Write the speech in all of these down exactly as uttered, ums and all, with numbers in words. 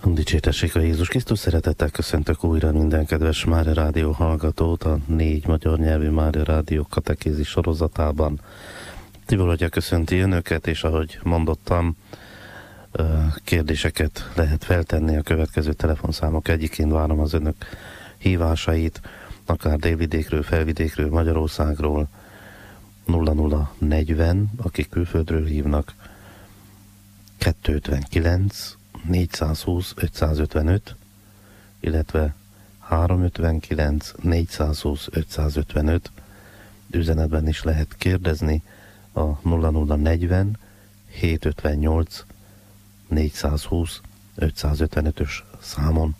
Dicsértessék a Jézus Krisztus, szeretettel köszöntök újra minden kedves Mária Rádió hallgatót a négy magyar nyelvű Mária Rádió katekézis sorozatában. Tibor Atya köszönti önöket, és ahogy mondottam, kérdéseket lehet feltenni a következő telefonszámok egyikén. Várom az önök hívásait, akár délvidékről, felvidékről, Magyarországról, nulla nulla negyven, akik külföldről hívnak, kettőszázötvenkilenc négyszázhúsz ötszázötvenöt, illetve háromszázötvenkilenc négyszázhúsz ötszázötvenöt, üzenetben is lehet kérdezni a nulla nulla negyven hétszázötvennyolc négyszázhúsz ötszázötvenötös számon.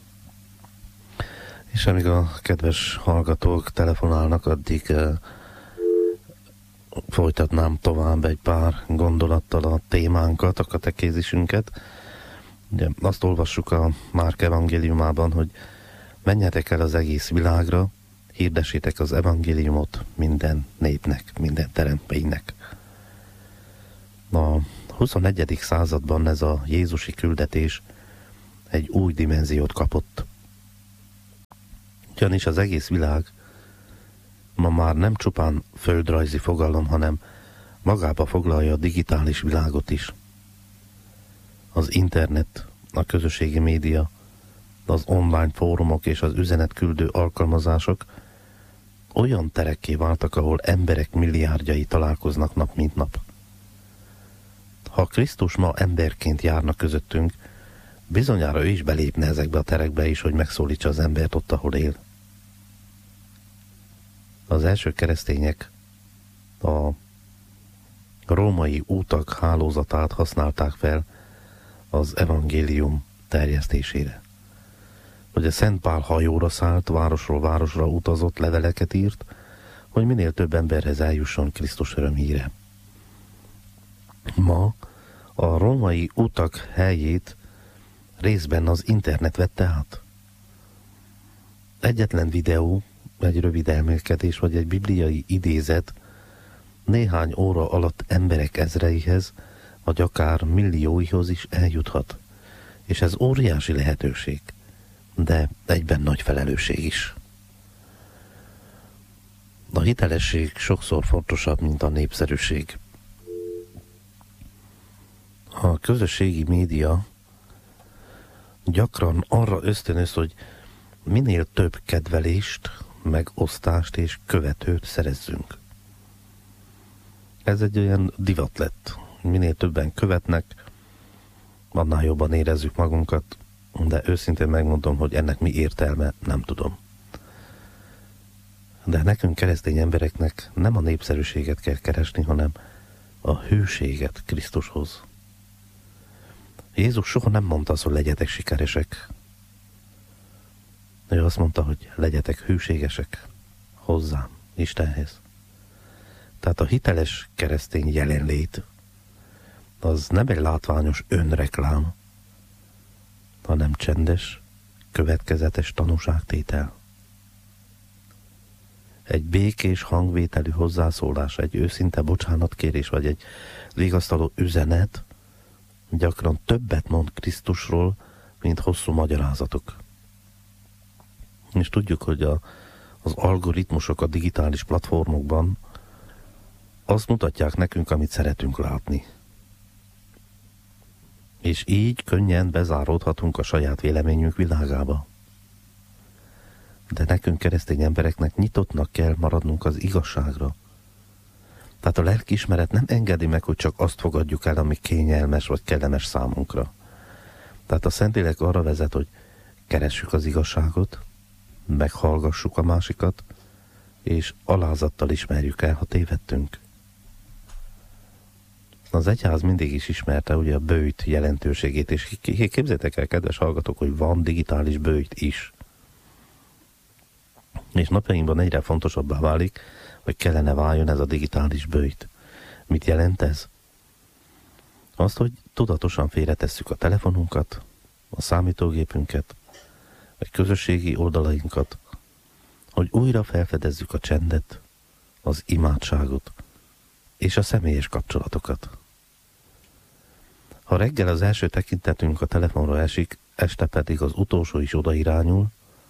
És amíg a kedves hallgatók telefonálnak, addig uh, folytatnám tovább egy pár gondolattal a témánkat, a katekézisünket. Ugye azt olvassuk a Márk evangéliumában, hogy menjetek el az egész világra, hirdessétek az evangéliumot minden népnek, minden teremtménynek. A huszonegyedik században ez a jézusi küldetés egy új dimenziót kapott. Ugyanis az egész világ ma már nem csupán földrajzi fogalom, hanem magába foglalja a digitális világot is. Az internet, a közösségi média, az online fórumok és az üzenetküldő alkalmazások olyan terekké váltak, ahol emberek milliárdjai találkoznak nap mint nap. Ha Krisztus ma emberként járna közöttünk, bizonyára ő is belépne ezekbe a terekbe is, hogy megszólítsa az embert ott, ahol él. Az első keresztények a római útak hálózatát használták fel az evangélium terjesztésére. Hogy a Szent Pál hajóra szállt, városról városra utazott, leveleket írt, hogy minél több emberhez eljusson Krisztus örömhíre. Ma a római utak helyét részben az internet vette át. Egyetlen videó, egy rövid elmélkedés vagy egy bibliai idézet néhány óra alatt emberek ezreihez, vagy akár millióihoz is eljuthat. És ez óriási lehetőség, de egyben nagy felelősség is. A hitelesség sokszor fontosabb, mint a népszerűség. A közösségi média gyakran arra ösztönöz, hogy minél több kedvelést, megosztást és követőt szerezzünk. Ez egy olyan divat lett. Minél többen követnek, annál jobban érezzük magunkat, de őszintén megmondom, hogy ennek mi értelme, nem tudom. De nekünk keresztény embereknek nem a népszerűséget kell keresni, hanem a hűséget Krisztushoz. Jézus soha nem mondta azt, hogy legyetek sikeresek. Ő azt mondta, hogy legyetek hűségesek hozzám, Istenhez. Tehát a hiteles keresztény jelenlét az nem egy látványos önreklám, hanem csendes, következetes tanúságtétel. Egy békés hangvételű hozzászólás, egy őszinte bocsánatkérés, vagy egy vigasztaló üzenet gyakran többet mond Krisztusról, mint hosszú magyarázatok. És tudjuk, hogy a, az algoritmusok a digitális platformokban azt mutatják nekünk, amit szeretünk látni. És így könnyen bezáródhatunk a saját véleményünk világába. De nekünk keresztény embereknek nyitottnak kell maradnunk az igazságra. Tehát a lelkiismeret nem engedi meg, hogy csak azt fogadjuk el, ami kényelmes vagy kellemes számunkra. Tehát a Szentlélek arra vezet, hogy keressük az igazságot, meghallgassuk a másikat, és alázattal ismerjük el, ha tévedtünk. Az egyház mindig is ismerte ugye a böjt jelentőségét, és képzeljétek el, kedves hallgatók, hogy van digitális böjt is. És napjainkban egyre fontosabbá válik, hogy kellene váljon ez a digitális böjt. Mit jelent ez? Azt, hogy tudatosan félretesszük a telefonunkat, a számítógépünket, a közösségi oldalainkat, hogy újra felfedezzük a csendet, az imádságot és a személyes kapcsolatokat. Ha reggel az első tekintetünk a telefonra esik, este pedig az utolsó is oda irányul,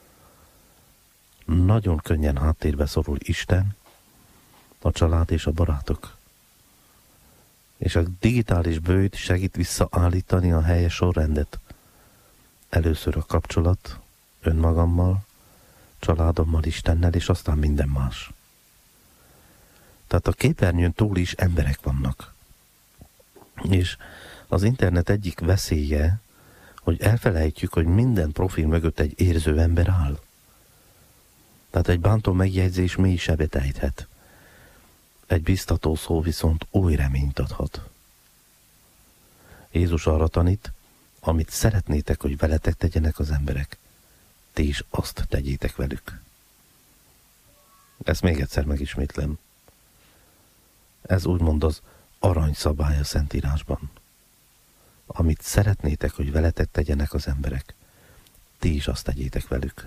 nagyon könnyen háttérbe szorul Isten, a család és a barátok. És a digitális bőjt segít visszaállítani a helyes sorrendet. Először a kapcsolat önmagammal, családommal, Istennel, és aztán minden más. Tehát a képernyőn túl is emberek vannak. És az internet egyik veszélye, hogy elfelejtjük, hogy minden profil mögött egy érző ember áll. Tehát egy bántó megjegyzés mély sebet ejthet. Egy biztató szó viszont új reményt adhat. Jézus arra tanít, amit szeretnétek, hogy veletek tegyenek az emberek, ti is azt tegyétek velük. Ezt még egyszer megismétlem. Ez úgymond az aranyszabály a Szentírásban. Amit szeretnétek, hogy veletek tegyenek az emberek, ti is azt tegyétek velük.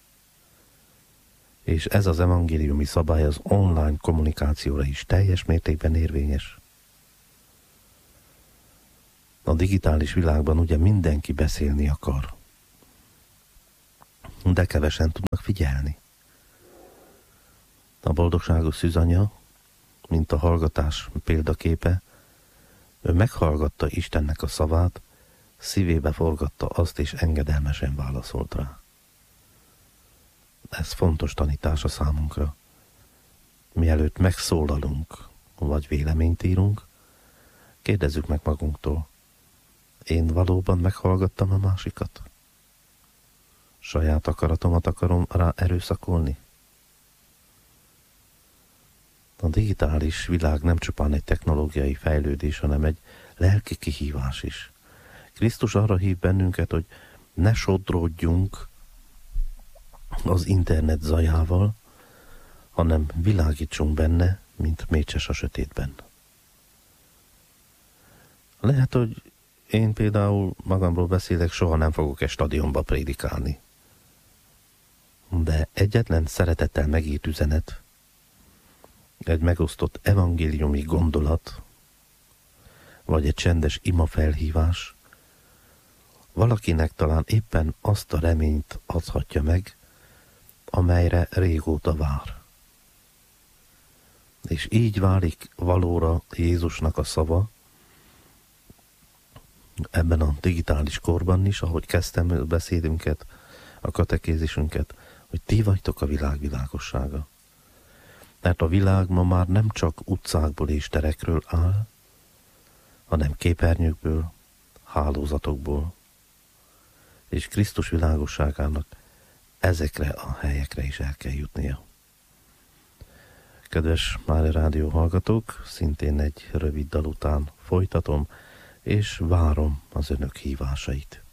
És ez az evangéliumi szabály az online kommunikációra is teljes mértékben érvényes. A digitális világban ugye mindenki beszélni akar, de kevesen tudnak figyelni. A boldogságos szűzanya, mint a hallgatás példaképe, ő meghallgatta Istennek a szavát, szívébe forgatta azt, és engedelmesen válaszolt rá. Ez fontos tanítás a számunkra. Mielőtt megszólalunk, vagy véleményt írunk, kérdezzük meg magunktól, én valóban meghallgattam a másikat? Saját akaratomat akarom rá erőszakolni? A digitális világ nem csupán egy technológiai fejlődés, hanem egy lelki kihívás is. Krisztus arra hív bennünket, hogy ne sodródjunk az internet zajával, hanem világítsunk benne, mint mécses a sötétben. Lehet, hogy én például magamról beszélek, soha nem fogok egy stadionba prédikálni. De egyetlen szeretettel megírt üzenet, egy megosztott evangéliumi gondolat, vagy egy csendes ima felhívás, valakinek talán éppen azt a reményt adhatja meg, amelyre régóta vár. És így válik valóra Jézusnak a szava, ebben a digitális korban is, ahogy kezdtem a beszédünket, a katekézisünket, hogy ti vagytok a világ világossága. Mert a világ ma már nem csak utcákból és terekről áll, hanem képernyőkből, hálózatokból, és Krisztus világosságának ezekre a helyekre is el kell jutnia. Kedves Mária Rádió hallgatók, szintén egy rövid dal után folytatom, és várom az önök hívásait.